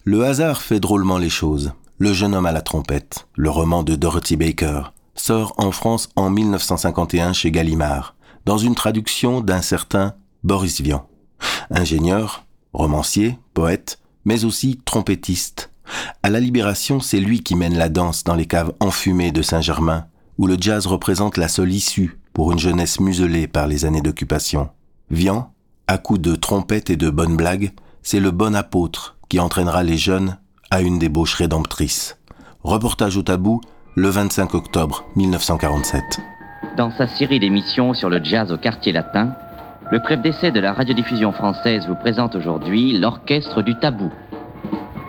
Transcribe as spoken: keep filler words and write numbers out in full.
Le hasard fait drôlement les choses. Le jeune homme à la trompette, le roman de Dorothy Baker, sort en France en dix-neuf cent cinquante et un chez Gallimard, dans une traduction d'un certain Boris Vian. Ingénieur, romancier, poète, mais aussi trompettiste. À la Libération, c'est lui qui mène la danse dans les caves enfumées de Saint-Germain, où le jazz représente la seule issue pour une jeunesse muselée par les années d'occupation. Vian, à coups de trompette et de bonnes blagues, c'est le bon apôtre qui entraînera les jeunes à une débauche rédemptrice. Reportage au Tabou, le vingt-cinq octobre dix-neuf cent quarante-sept. Dans sa série d'émissions sur le jazz au quartier latin, le Pref d'essai de la radiodiffusion française vous présente aujourd'hui l'Orchestre du Tabou.